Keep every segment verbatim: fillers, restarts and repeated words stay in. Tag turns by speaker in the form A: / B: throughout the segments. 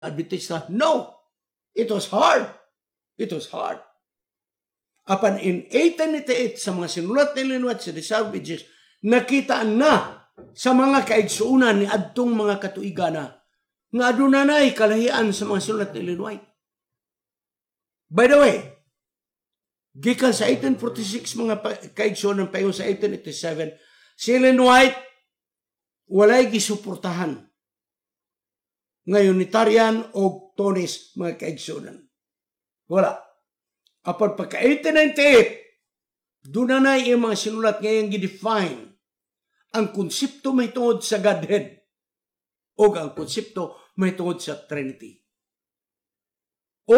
A: Adventista? No. It was hard. It was hard. Apan in eighteen eighty-eight, sa mga sinulat ni Ellen White sa Disadvantages, nakita na sa mga kaigsuunan ni adtong mga katuigana nga adunay kalahian sa mga sinulat ni Ellen White. By the way, gikan sa eighteen forty-six mga kaigsuunan payon sa eighteen eighty-seven, si Ellen White walay gisuportahan nga Unitarian o Tonis mga kaigsuunan. Wala. Apan pagka eighteen ninety-eight, doon na na yung mga sinulat ngayong gidefine ang konsepto may tungod sa Godhead o ang konsepto may tungod sa Trinity. O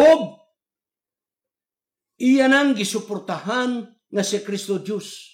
A: iyan ang gisuportahan nga si Kristo Diyos.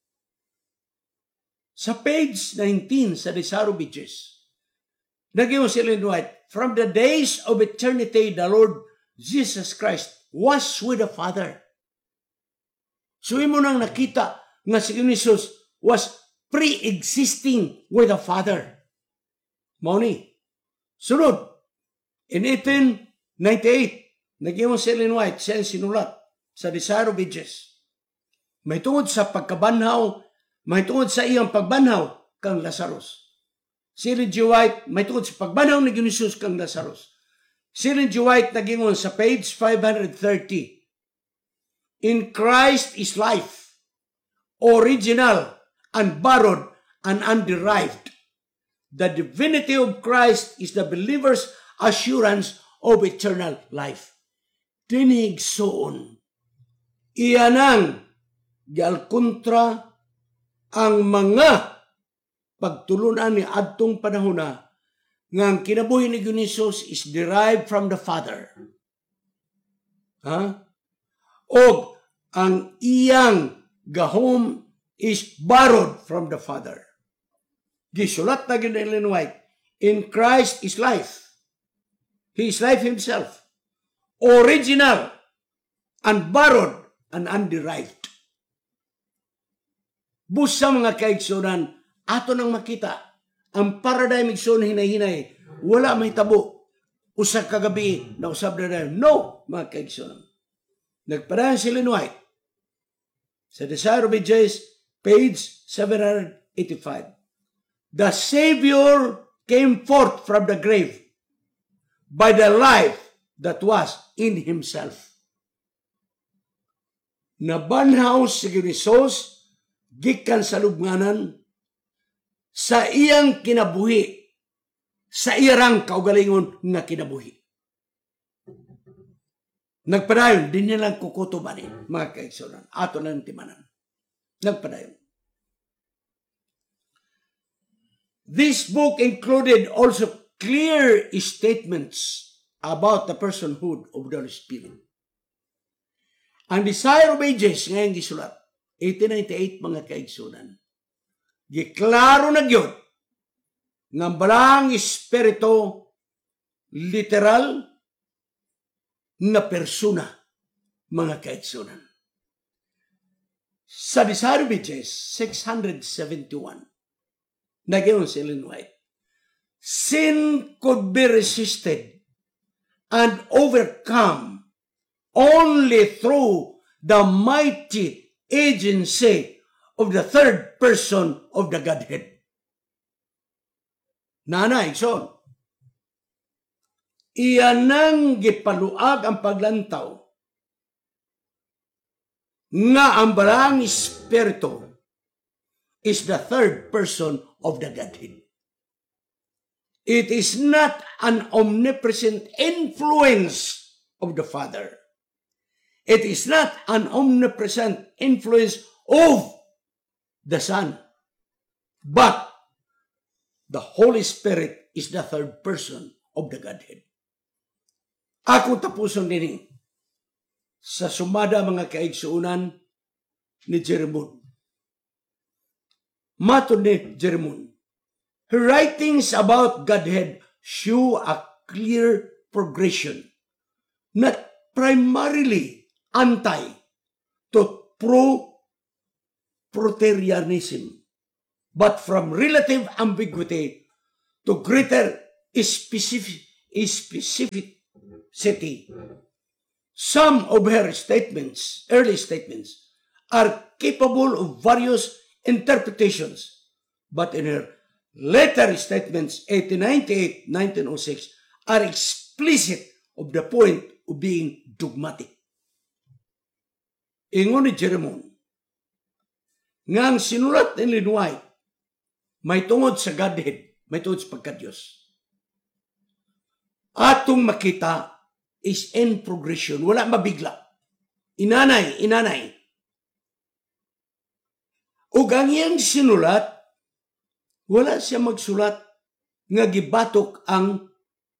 A: Sa page nineteen sa Disadvantages, nagyo si Ellen White, from the days of eternity, the Lord Jesus Christ was with the Father. So imo nang nakita nga si Jesus was pre-existing with the Father. Mauni. Sunod, in eighteen ninety-eight, nagyo si Ellen White, siya sinulat sa Disadvantages. May tungod sa pagkabanhaw, may tungod sa iyang pagbanhaw kang Lazarus. Si Ellen G. White, may tungod sa pagbanhaw ni Jesus kang Lazarus. Si Ellen G. White nagingon sa page five thirty. In Christ is life, original, unborrowed, and underived. The divinity of Christ is the believer's assurance of eternal life. Tinigsoon. Iyan ang gialkontra ang mga pagtulunan ni adtong panahon na nga ang kinabuhi ni Jesus is derived from the Father. Ha? O ang iyang gahom is borrowed from the Father. Gisulat na yun ni Ellen White, in Christ is life. He is life himself. Original, unborrowed, and underived. Busa mga kaigsunan, ato nang makita, ang paradigm igsoon hinay-hinay, wala may tabo. Usa kagabi na usab na rin. No, mga kaigsoon. Nagpadahan si Ellen White sa Disadvantages, page seven eighty-five. The Savior came forth from the grave by the life that was in himself. Nabanhaw si Jesus gikan sa lubnganan sa iyang kinabuhi, sa iyang kaugalingon nga kinabuhi. Nagpadayon, din nilang kukutubanin, mga kaigsunan, ato lang timanan. Nagpadayon. This book included also clear statements about the personhood of the Holy Spirit. Ang Desire of Ages, ngayong gisulat, eighteen ninety-eight, mga kaigsunan, giklaro na gyud nga balang espiritu literal na persona, mga kaigsunan. Sa Disadvantages six seventy-one, nagyon si Ellen White, sin could be resisted and overcome only through the mighty agency of the third person of the Godhead. Nanay, son, iyan nang gipaluag ang paglantaw nga ang balang espiritu is the third person of the Godhead. It is not an omnipresent influence of the Father. It is not an omnipresent influence of the Son. But the Holy Spirit is the third person of the Godhead. Ako tapuson din sa sumada mga kaigsuunan ni Jerimon. Matod ni Jerimon, her writings about Godhead show a clear progression, not primarily anti to pro-proterianism, but from relative ambiguity to greater specific, specificity. Some of her statements, early statements, are capable of various interpretations, but in her later statements, eighteen ninety-eight, nineteen oh six, are explicit of the point of being dogmatic. Ingon ni Jeremon, nga ang sinulat ni Ellen White, may tungod sa Godhead, may tungod sa pagka-Diyos. Atong makita is in progression, wala mabigla. Inanay, inanay. O ang iyang sinulat, wala siya magsulat nga gibatok ang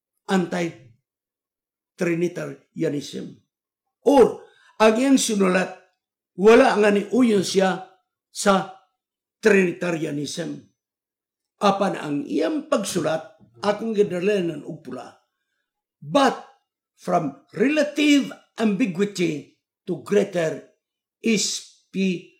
A: anti-Trinitarianism. Or, ang iyang sinulat, wala nga ni uyon siya sa Trinitarianism. Apan ang iyang pagsulat, akong ginalanan og pula. But, from relative ambiguity to greater ispi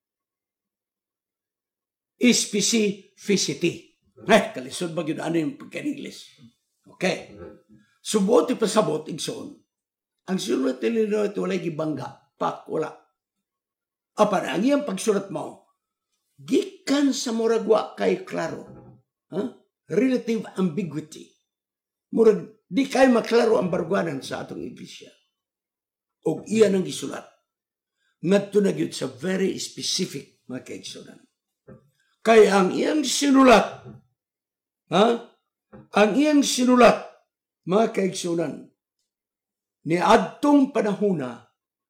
A: specificity. Ay, kalisod ba yun? Ano yung pagka-English? Okay. Subot ipasabot, igsoon. Ang sulat nila ito, walay gibangga. Pak, wala. Apan, ang iyang pagsulat mo, gikan sa muragwa kay klaro. Huh? Relative ambiguity. Murag, di kayo maklaro ang bargwanan sa atong iglesia. O iyan ang gisulat. Ngadto na gyud sa very specific mga kaigsunan. Kaya ang iyang sinulat, ha? Ang iyang sinulat, mga kaigsunan, ni adtong panahuna,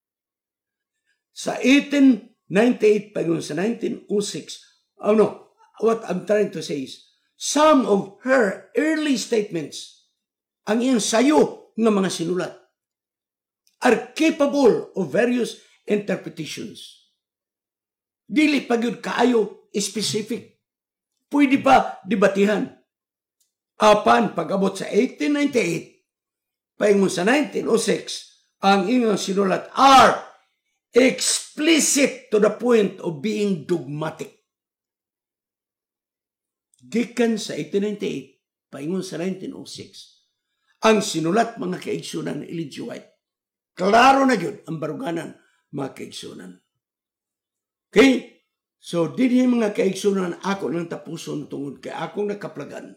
A: sa eighteen ninety-eight pagun sa nineteen oh six, oh no, what I'm trying to say is, some of her early statements, ang iyang sayo ng mga sinulat, are capable of various interpretations. Dili pagyud kaayo specific. Pwede pa debatihan. Apan pag-abot sa eighteen ninety-eight, paingon sa nineteen oh six, ang iyang sinulat are explicit to the point of being dogmatic. Gikan sa eighteen ninety-eight, paingon sa nineteen oh six, ang sinulat mga kaigsunan ni Ellen G. White, klaro na yun ang baruganan mga kaigsunan. Okay? So, din yung mga kaigsunan ako nang tapuson tungod kay akong nakaplagan.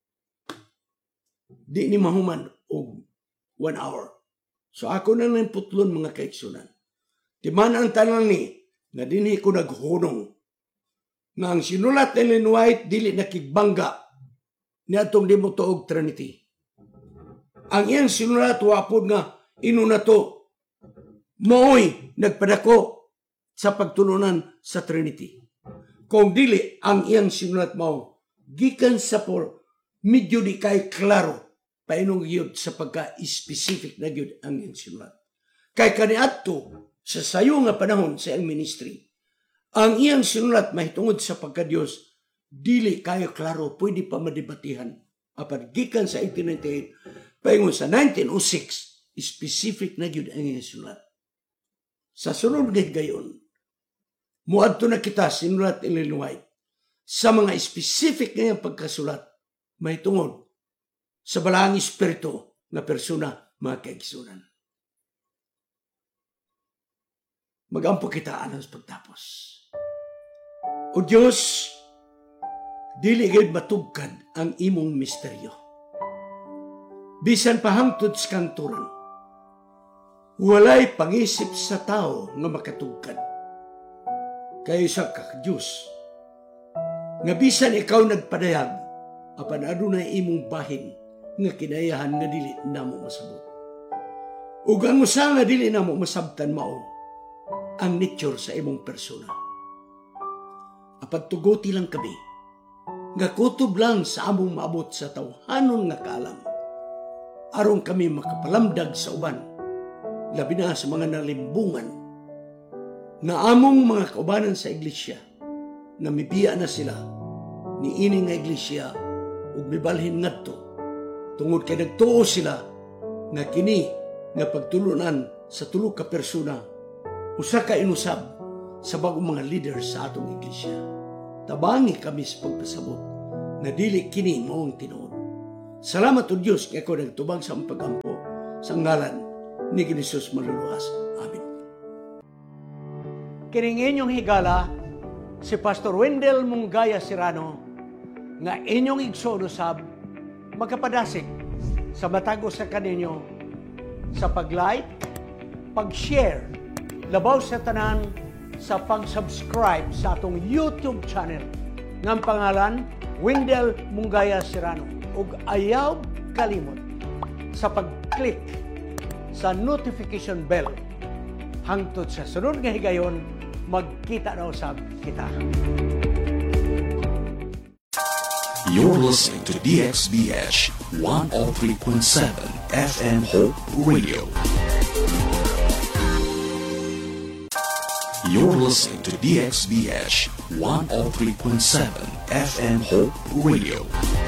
A: Di ni mahuman o one hour. So, ako na lang putlon mga kaigsunan. Di man ang tanang ni, na dinhi ko naghunong, nga ang sinulat ni Ellen White, dili nakigbangga ni atong di mo tuog Trinity. Ang iyang sinulat, wapod nga, ino na to, mooy nagpadako sa pagtulunan sa Trinity. Kung dili, ang iyang sinulat mo, gikan sa por, medyo di kay klaro, painong yun sa pagka-specific na yun ang iyang sinulat. Kay kaniadto, sa sayo nga panahon sa iyang ministry, ang iyang sinulat mahitungod sa pagka-Diyos, dili kayo klaro, pwede pa madebatihan. Apan gikan sa eighteen ninety-eight, paingon sa nineteen oh six, specific na yun ang iyang sinulat. Sa sunod na gayon, muadto na kita sinulat ni Ellen White sa mga specific na iyang pagkasulat, mahitungod sa balaang espiritu na persona mga kaigsunan. Magampo kita alas pagtapos. O Diyos, dili gayud matugkad ang imong misteryo. Bisan pahangtod sa kanturan, walay pangisip sa tao nga makatugkad. Kayo sa kak-Diyos, nga bisan ikaw nagpadayag, apan adunay imong bahin nga kinayahan nga dili namo masabot. Ug ang usa nga dili namo masabtan mao ang nature sa imong persona. Apan tugoti lang kami, nga kutob lang sa among maabot sa tawhanon nga kaalam, aron kami makapalamdag sa uban, labi na sa mga nalimbungan, na among mga kaubanan sa iglesia, na mibiya na sila, ni ini nga iglesia, ug mibalhin ngadto, tungod kay nagtuo sila, nga kini, nga pagtulunan sa tulo ka persona, usa ka inusab sa bagong mga leaders sa atong iglesia. Tabangi kami sa pagpasabot na dili kini maong tinuod. Salamat o Diyos kaya ko nagtubag sa pag-ampo sa ngalan ni Jesus maluluwas. Amen. Kining inyong higala si Pastor Wendell Munggaya Serrano nga inyong igsoon usab magkapadasig sa matag usa kaninyo sa pag-like, pag-share, labaw sa tanan sa pag-subscribe sa atong YouTube channel ng pangalan Wendell Munggaya Serrano ug ayaw kalimot sa pag-click sa notification bell hangtod sa sunod nga higayon magkita na usab kita.
B: You're listening to D X B H one oh three point seven F M Hope Radio. You're listening to D X B H one oh three point seven F M Hope Radio.